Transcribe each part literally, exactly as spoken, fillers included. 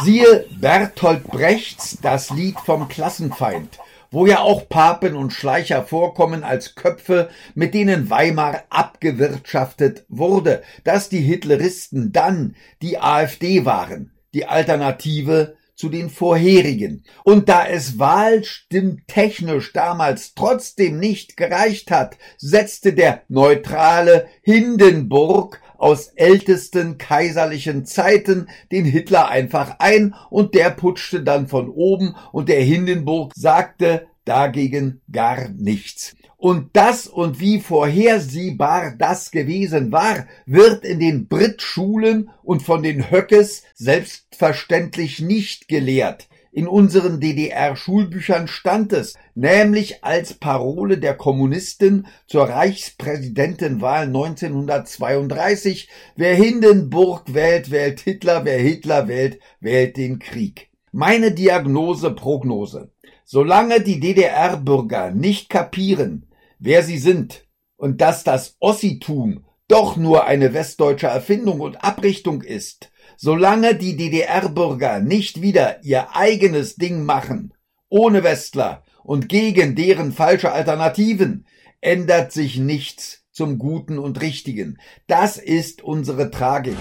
Siehe Bertolt Brechts Das Lied vom Klassenfeind, wo ja auch Papen und Schleicher vorkommen als Köpfe, mit denen Weimar abgewirtschaftet wurde, dass die Hitleristen dann die AfD waren, die Alternative zu den vorherigen. Und da es wahlstimmtechnisch damals trotzdem nicht gereicht hat, setzte der neutrale Hindenburg aus ältesten kaiserlichen Zeiten den Hitler einfach ein und der putschte dann von oben und der Hindenburg sagte dagegen gar nichts. Und das und wie vorhersehbar das gewesen war, wird in den Brit-Schulen und von den Höckes selbstverständlich nicht gelehrt. In unseren D D R-Schulbüchern stand es, nämlich als Parole der Kommunisten zur Reichspräsidentenwahl neunzehnhundertzweiunddreißig, wer Hindenburg wählt, wählt Hitler, wer Hitler wählt, wählt den Krieg. Meine Diagnose, Prognose. Solange die D D R-Bürger nicht kapieren, wer sie sind und dass das Ossitum doch nur eine westdeutsche Erfindung und Abrichtung ist, solange die D D R-Bürger nicht wieder ihr eigenes Ding machen, ohne Westler und gegen deren falsche Alternativen, ändert sich nichts zum Guten und Richtigen. Das ist unsere Tragik.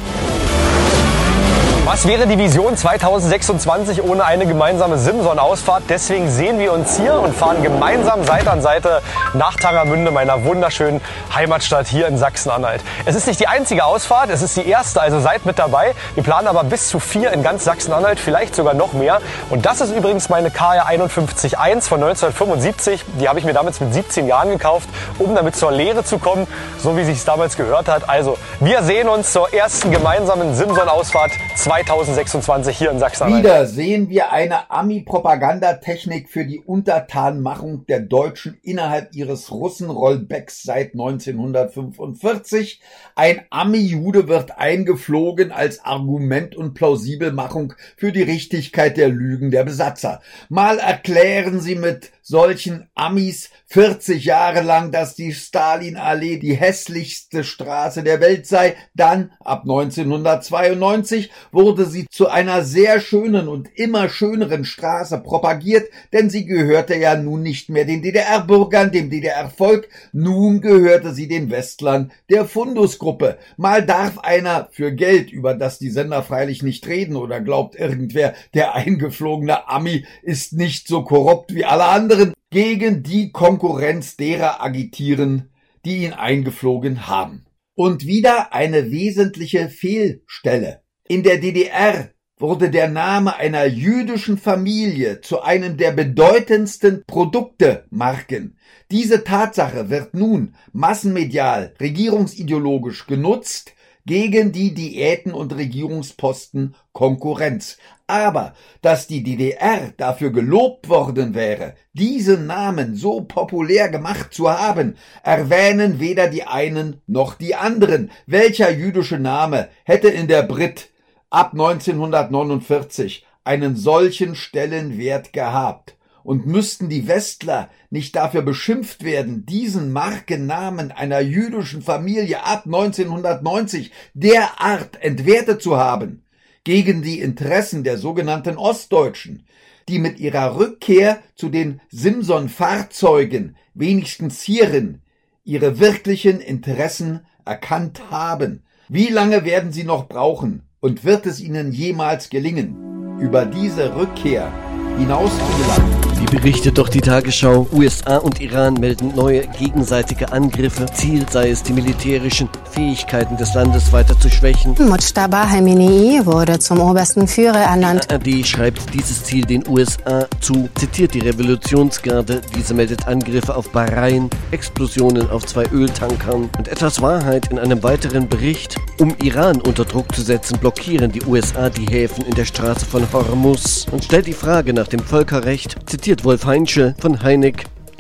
Was wäre die Vision zweitausendsechsundzwanzig ohne eine gemeinsame Simson-Ausfahrt? Deswegen sehen wir uns hier und fahren gemeinsam Seite an Seite nach Tangermünde, meiner wunderschönen Heimatstadt hier in Sachsen-Anhalt. Es ist nicht die einzige Ausfahrt, es ist die erste, also seid mit dabei. Wir planen aber bis zu vier in ganz Sachsen-Anhalt, vielleicht sogar noch mehr. Und das ist übrigens meine K R einundfünfzig eins von neunzehnhundertfünfundsiebzig. Die habe ich mir damals mit siebzehn Jahren gekauft, um damit zur Lehre zu kommen, so wie sich es damals gehört hat. Also, wir sehen uns zur ersten gemeinsamen Simson-Ausfahrt zweitausendsechsundzwanzig hier in Sachsen-Anhalt. Wieder sehen wir eine Ami-Propagandatechnik für die Untertanenmachung der Deutschen innerhalb ihres Russenrollbacks seit neunzehnhundertfünfundvierzig. Ein Ami-Jude wird eingeflogen als Argument und Plausibelmachung für die Richtigkeit der Lügen der Besatzer. Mal erklären sie mit solchen Amis vierzig Jahre lang, dass die Stalinallee die hässlichste Straße der Welt sei. Dann, ab neunzehnhundertzweiundneunzig, wurde sie zu einer sehr schönen und immer schöneren Straße propagiert, denn sie gehörte ja nun nicht mehr den D D R-Bürgern, dem D D R-Volk, nun gehörte sie den Westlern der Fundusgruppe. Mal darf einer für Geld, über das die Sender freilich nicht reden, oder glaubt irgendwer, der eingeflogene Ami ist nicht so korrupt wie alle anderen, gegen die Konkurrenz derer agitieren, die ihn eingeflogen haben. Und wieder eine wesentliche Fehlstelle. In der D D R wurde der Name einer jüdischen Familie zu einem der bedeutendsten Produktemarken. Diese Tatsache wird nun massenmedial, regierungsideologisch genutzt gegen die Diäten und Regierungsposten Konkurrenz. Aber dass die D D R dafür gelobt worden wäre, diesen Namen so populär gemacht zu haben, erwähnen weder die einen noch die anderen. Welcher jüdische Name hätte in der Brit ab neunzehnhundertneunundvierzig einen solchen Stellenwert gehabt? Und müssten die Westler nicht dafür beschimpft werden, diesen Markennamen einer jüdischen Familie ab neunzehnhundertneunzig derart entwertet zu haben, gegen die Interessen der sogenannten Ostdeutschen, die mit ihrer Rückkehr zu den Simson-Fahrzeugen wenigstens hierin ihre wirklichen Interessen erkannt haben? Wie lange werden sie noch brauchen und wird es ihnen jemals gelingen, über diese Rückkehr hinaus zu gelangen? Wie berichtet doch die Tagesschau, U S A und Iran melden neue gegenseitige Angriffe. Ziel sei es, die militärischen Fähigkeiten des Landes weiter zu schwächen. Mujtaba Khamenei wurde zum obersten Führer ernannt. A R D schreibt dieses Ziel den U S A zu, zitiert die Revolutionsgarde. Diese meldet Angriffe auf Bahrain, Explosionen auf zwei Öltankern und etwas Wahrheit in einem weiteren Bericht. Um Iran unter Druck zu setzen, blockieren die U S A die Häfen in der Straße von Hormuz und stellt die Frage nach dem Völkerrecht, zitiert Wolf Heinschel von Heineck.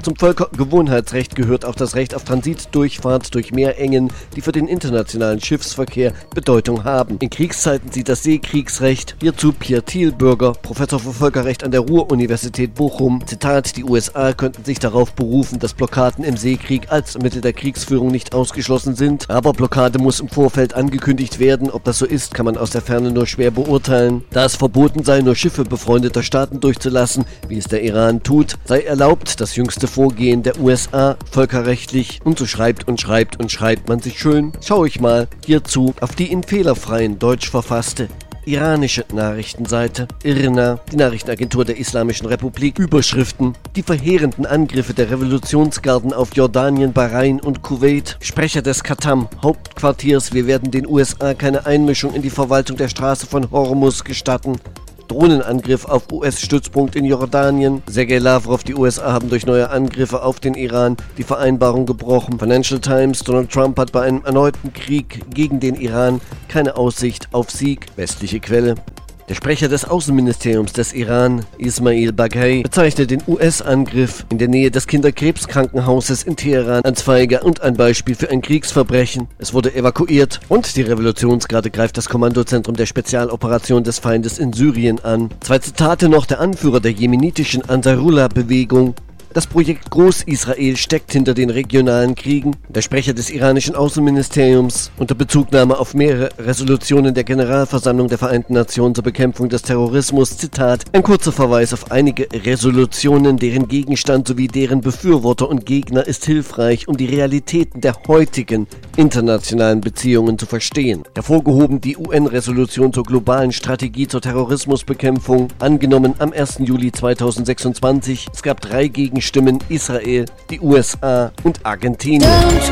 Zum Völkergewohnheitsrecht gehört auch das Recht auf Transitdurchfahrt durch Meerengen, die für den internationalen Schiffsverkehr Bedeutung haben. In Kriegszeiten sieht das Seekriegsrecht. Hierzu Pierre Thielbürger, Professor für Völkerrecht an der Ruhr-Universität Bochum. Zitat: Die U S A könnten sich darauf berufen, dass Blockaden im Seekrieg als Mittel der Kriegsführung nicht ausgeschlossen sind. Aber Blockade muss im Vorfeld angekündigt werden. Ob das so ist, kann man aus der Ferne nur schwer beurteilen. Da es verboten sei, nur Schiffe befreundeter Staaten durchzulassen, wie es der Iran tut, sei erlaubt das jüngste Vorgehen der U S A völkerrechtlich. Und so schreibt und schreibt und schreibt man sich schön. Schau ich mal hierzu auf die in fehlerfreien Deutsch verfasste iranische Nachrichtenseite I R N A, die Nachrichtenagentur der Islamischen Republik. Überschriften: Die verheerenden Angriffe der Revolutionsgarden auf Jordanien, Bahrain und Kuwait. Sprecher des Khattam Hauptquartiers: Wir werden den U S A keine Einmischung in die Verwaltung der Straße von Hormuz gestatten. Drohnenangriff auf U S-Stützpunkt in Jordanien. Sergei Lavrov: Die U S A haben durch neue Angriffe auf den Iran die Vereinbarung gebrochen. Financial Times: Donald Trump hat bei einem erneuten Krieg gegen den Iran keine Aussicht auf Sieg. Westliche Quelle: Der Sprecher des Außenministeriums des Iran, Ismail Baghai, bezeichnet den U S-Angriff in der Nähe des Kinderkrebskrankenhauses in Teheran als feige und ein Beispiel für ein Kriegsverbrechen. Es wurde evakuiert und die Revolutionsgarde greift das Kommandozentrum der Spezialoperation des Feindes in Syrien an. Zwei Zitate noch: Der Anführer der jemenitischen Ansarullah-Bewegung: Das Projekt Groß-Israel steckt hinter den regionalen Kriegen. Der Sprecher des iranischen Außenministeriums unter Bezugnahme auf mehrere Resolutionen der Generalversammlung der Vereinten Nationen zur Bekämpfung des Terrorismus, Zitat: Ein kurzer Verweis auf einige Resolutionen, deren Gegenstand sowie deren Befürworter und Gegner ist hilfreich, um die Realitäten der heutigen internationalen Beziehungen zu verstehen. Hervorgehoben die U N-Resolution zur globalen Strategie zur Terrorismusbekämpfung, angenommen am ersten Juli zweitausendsechsundzwanzig. Es gab drei Gegenstimmen: Stimmen Israel, die U S A und Argentinien.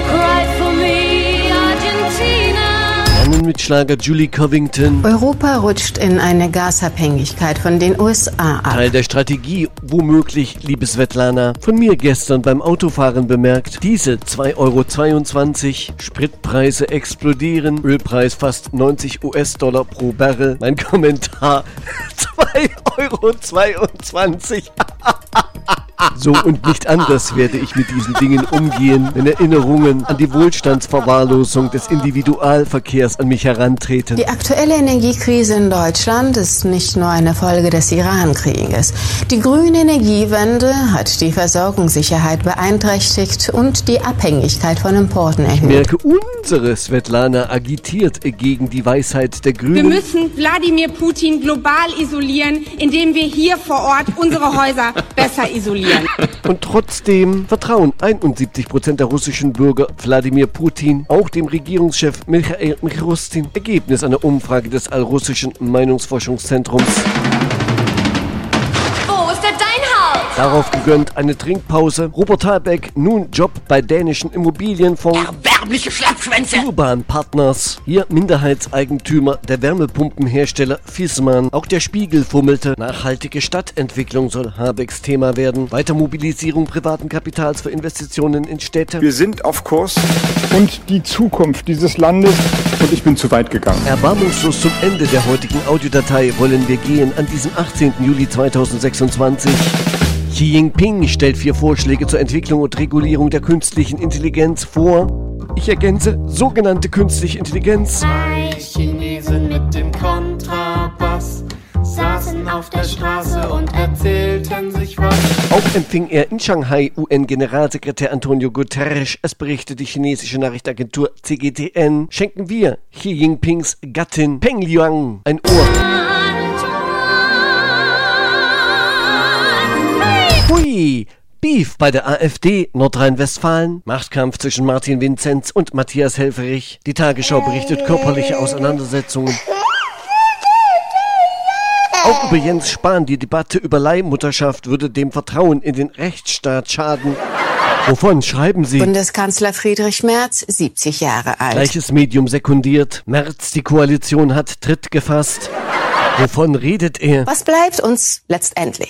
Lernen mit Schlager Julie Covington. Europa rutscht in eine Gasabhängigkeit von den U S A ab. Teil der Strategie, womöglich, liebe Svetlana, von mir gestern beim Autofahren bemerkt. Diesel zwei Euro zweiundzwanzig, Spritpreise explodieren, Ölpreis fast neunzig US-Dollar pro Barrel. Mein Kommentar: zwei Euro zweiundzwanzig. So und nicht anders werde ich mit diesen Dingen umgehen, wenn Erinnerungen an die Wohlstandsverwahrlosung des Individualverkehrs an mich herantreten. Die aktuelle Energiekrise in Deutschland ist nicht nur eine Folge des Iran-Krieges. Die grüne Energiewende hat die Versorgungssicherheit beeinträchtigt und die Abhängigkeit von Importen erhöht. Ich merke, unsere Svetlana agitiert gegen die Weisheit der Grünen. Wir müssen Wladimir Putin global isolieren, indem wir hier vor Ort unsere Häuser besser isolieren. Und trotzdem vertrauen einundsiebzig Prozent der russischen Bürger Wladimir Putin, auch dem Regierungschef Michail Mishustin. Ergebnis einer Umfrage des allrussischen Meinungsforschungszentrums. Wo ist denn dein Haus? Darauf gegönnt eine Trinkpause. Robert Habeck, nun Job bei dänischen Immobilienfonds. Erbärmliche Schlappschwänze! Urban Partners, hier Minderheitseigentümer der Wärmepumpenhersteller Viessmann. Auch der Spiegel fummelte. Nachhaltige Stadtentwicklung soll Habecks Thema werden. Weiter Mobilisierung privaten Kapitals für Investitionen in Städte. Wir sind auf Kurs und die Zukunft dieses Landes, und ich bin zu weit gegangen. Erbarmungslos zum Ende der heutigen Audiodatei wollen wir gehen an diesem achtzehnten Juli zweitausendsechsundzwanzig. Xi Jinping stellt vier Vorschläge zur Entwicklung und Regulierung der künstlichen Intelligenz vor. Ich ergänze, sogenannte künstliche Intelligenz. Zwei Chinesen mit dem Kontrabass saßen auf der Straße und erzählten sich was. Auch empfing er in Shanghai U N-Generalsekretär Antonio Guterres. Es berichtet die chinesische Nachrichtenagentur C G T N. Schenken wir Xi Jinpings Gattin Peng Liyuan ein Ohr. Hui! Beef bei der AfD Nordrhein-Westfalen. Machtkampf zwischen Martin Vinzenz und Matthias Helfferich. Die Tagesschau berichtet körperliche Auseinandersetzungen. Auch über Jens Spahn. Die Debatte über Leihmutterschaft würde dem Vertrauen in den Rechtsstaat schaden. Wovon schreiben Sie? Bundeskanzler Friedrich Merz, siebzig Jahre alt. Gleiches Medium sekundiert. Merz, die Koalition hat Tritt gefasst. Wovon redet er? Was bleibt uns letztendlich?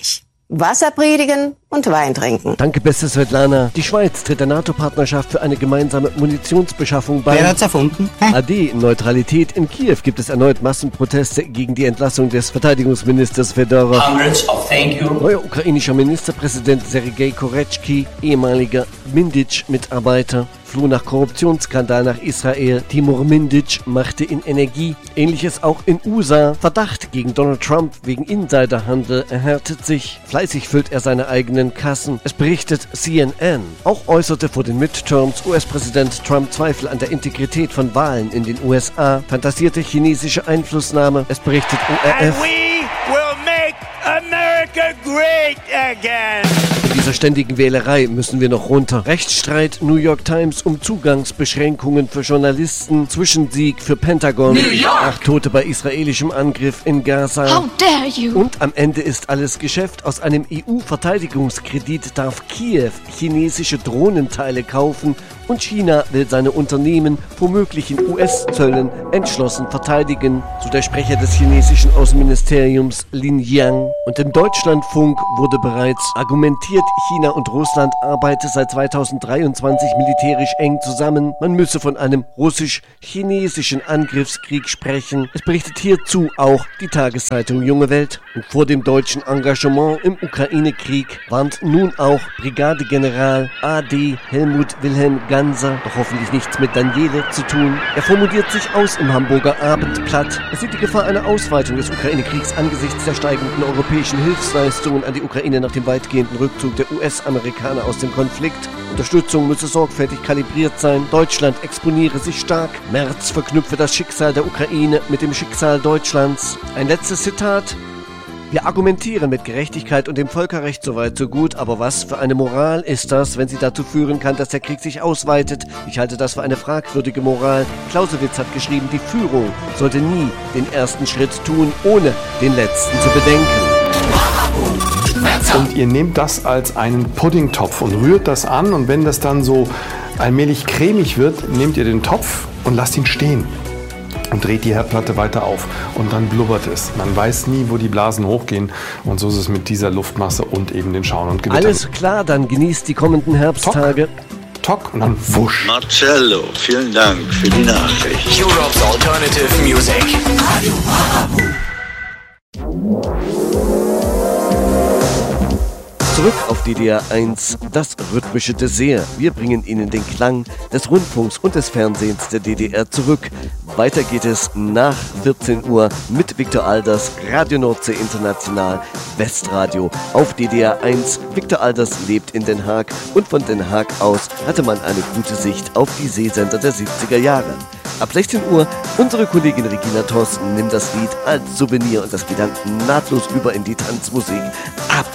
Wasser predigen und Wein trinken. Danke, beste Svetlana. Die Schweiz tritt der NATO-Partnerschaft für eine gemeinsame Munitionsbeschaffung bei. Wer hat's erfunden? A D Neutralität. In Kiew gibt es erneut Massenproteste gegen die Entlassung des Verteidigungsministers Fedorov. Hundreds of thank you. Neuer ukrainischer Ministerpräsident Sergei Koretschky, ehemaliger Mindic-Mitarbeiter, floh nach Korruptionsskandal nach Israel. Timur Mindic machte in Energie. Ähnliches auch in U S A. Verdacht gegen Donald Trump wegen Insiderhandel erhärtet sich. Fleißig füllt er seine eigenen Kassen. Es berichtet C N N. Auch äußerte vor den Midterms U S-Präsident Trump Zweifel an der Integrität von Wahlen in den U S A. Fantasierte chinesische Einflussnahme. Es berichtet O R F. And we will make America great again. In dieser ständigen Wählerei müssen wir noch runter. Rechtsstreit New York Times um Zugangsbeschränkungen für Journalisten. Zwischensieg für Pentagon. New York! Acht Tote bei israelischem Angriff in Gaza. How dare you? Und am Ende ist alles Geschäft. Aus einem E U-Verteidigungskredit darf Kiew chinesische Drohnenteile kaufen und China will seine Unternehmen vor möglichen U S-Zöllen entschlossen verteidigen, so der Sprecher des chinesischen Außenministeriums Lin Jiang. Und im Deutschlandfunk wurde bereits argumentiert, China und Russland arbeiten seit zweitausenddreiundzwanzig militärisch eng zusammen. Man müsse von einem russisch-chinesischen Angriffskrieg sprechen. Es berichtet hierzu auch die Tageszeitung Junge Welt. Und vor dem deutschen Engagement im Ukraine-Krieg warnt nun auch Brigadegeneral A D Helmut Wilhelm Ganser, doch hoffentlich nichts mit Daniele zu tun. Er formuliert sich aus im Hamburger Abendblatt. Er sieht die Gefahr einer Ausweitung des Ukraine-Kriegs angesichts der steigenden europäischen Hilfsleistungen an die Ukraine nach dem weitgehenden Rückzug der U S-Amerikaner aus dem Konflikt. Unterstützung müsse sorgfältig kalibriert sein. Deutschland exponiere sich stark. Merz verknüpfe das Schicksal der Ukraine mit dem Schicksal Deutschlands. Ein letztes Zitat. Wir argumentieren mit Gerechtigkeit und dem Völkerrecht soweit so gut, aber was für eine Moral ist das, wenn sie dazu führen kann, dass der Krieg sich ausweitet? Ich halte das für eine fragwürdige Moral. Clausewitz hat geschrieben, die Führung sollte nie den ersten Schritt tun, ohne den letzten zu bedenken. Und ihr nehmt das als einen Puddingtopf und rührt das an und wenn das dann so allmählich cremig wird, nehmt ihr den Topf und lasst ihn stehen. Und dreht die Herdplatte weiter auf und dann blubbert es. Man weiß nie, wo die Blasen hochgehen und so ist es mit dieser Luftmasse und eben den Schauen und Gewittern. Alles klar, dann genießt die kommenden Herbsttage. Tock, Tock und dann wusch. Marcello, vielen Dank für die Nachricht. Europe's Alternative Music. Zurück auf D D R eins, das rhythmische Dessert. Wir bringen Ihnen den Klang des Rundfunks und des Fernsehens der D D R zurück. Weiter geht es nach vierzehn Uhr mit Viktor Alders, Radio Nordsee International, Westradio auf D D R eins. Viktor Alders lebt in Den Haag und von Den Haag aus hatte man eine gute Sicht auf die Seesender der siebziger Jahre. Ab sechzehn Uhr unsere Kollegin Regina Thorsten nimmt das Lied als Souvenir und das geht dann nahtlos über in die Tanzmusik. Ab